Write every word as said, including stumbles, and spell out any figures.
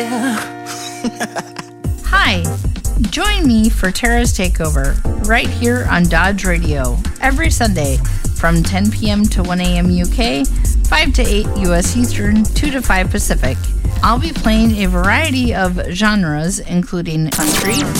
Hi, join me for Tara's Takeover right here on Dodge Radio every Sunday from ten p.m. to one a.m. U K, five to eight U S Eastern, two to five Pacific. I'll be playing a variety of genres including country,